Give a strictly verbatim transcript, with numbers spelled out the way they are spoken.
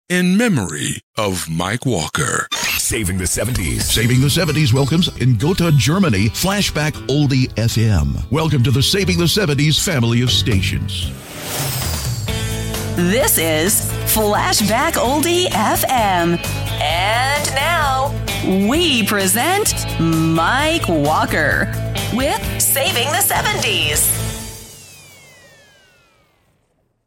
in memory of Mike Walker. Saving the seventies. Saving the seventies welcomes in Gotha, Germany, Flashback Oldie F M. Welcome to the Saving the seventies family of stations. This is Flashback Oldie F M. And now, we present Mike Walker with Saving the seventies.